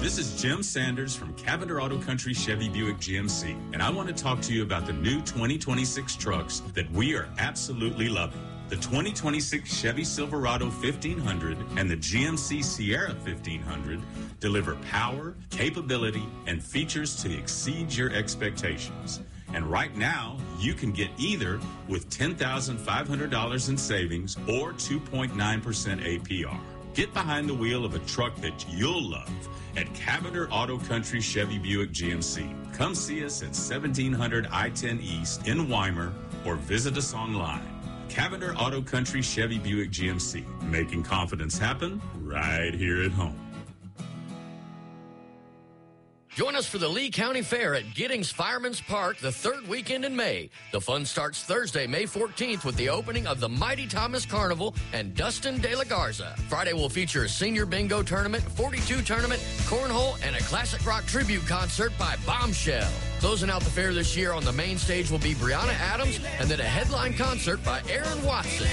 This is Jim Sanders from Cavender Auto Country Chevy Buick GMC, and I want to talk to you about the new 2026 trucks that we are absolutely loving. The 2026 Chevy Silverado 1500 and the GMC Sierra 1500 deliver power, capability, and features to exceed your expectations. And right now, you can get either with $10,500 in savings or 2.9% APR. Get behind the wheel of a truck that you'll love at Cavender Auto Country Chevy Buick GMC. Come see us at 1700 I-10 East in Weimar or visit us online. Cavender Auto Country Chevy Buick GMC, making confidence happen right here at home. Join us for the Lee County Fair at Giddings Fireman's Park the third weekend in May. The fun starts Thursday, May 14th with the opening of the Mighty Thomas Carnival and Dustin De La Garza. Friday will feature a senior bingo tournament, 42 tournament, cornhole, and a classic rock tribute concert by Bombshell. Closing out the fair this year on the main stage will be Brianna Adams and then a headline concert by Aaron Watson.